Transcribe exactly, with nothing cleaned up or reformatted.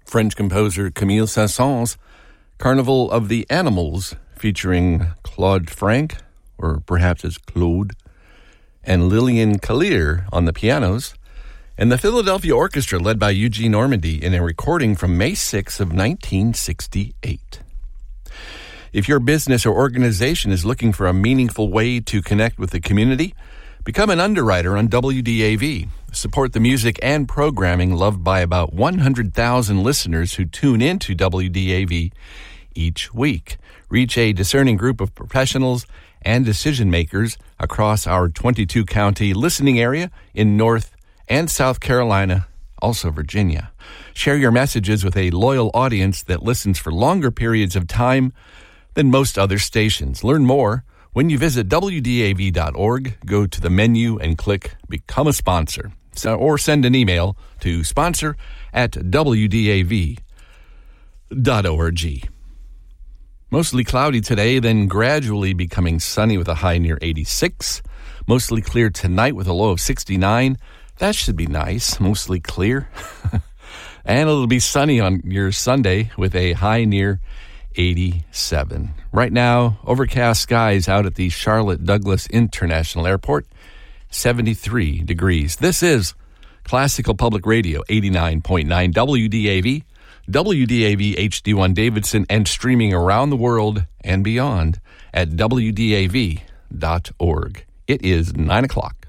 French composer Camille Saint-Saëns' Carnival of the Animals, featuring Claude Frank, or perhaps it's Claude, and Lillian Kallir on the pianos, and the Philadelphia Orchestra led by Eugene Ormandy in a recording from May sixth of nineteen sixty-eight. If your business or organization is looking for a meaningful way to connect with the community, become an underwriter on W D A V. Support the music and programming loved by about one hundred thousand listeners who tune into W D A V each week. Reach a discerning group of professionals and decision makers across our twenty-two county listening area in North and South Carolina, also Virginia. Share your messages with a loyal audience that listens for longer periods of time than most other stations. Learn more when you visit W D A V dot org. Go to the menu and click Become a Sponsor. So, or send an email to sponsor at W D A V dot org. Mostly cloudy today, then gradually becoming sunny with a high near eighty-six. Mostly clear tonight with a low of sixty-nine. That should be nice. Mostly clear. And it'll be sunny on your Sunday with a high near eighty-seven. Right now, overcast skies out at the Charlotte Douglas International Airport, seventy-three degrees. This is Classical Public Radio, eighty-nine point nine W D A V, W D A V H D one Davidson, and streaming around the world and beyond at W D A V dot org. It is nine o'clock.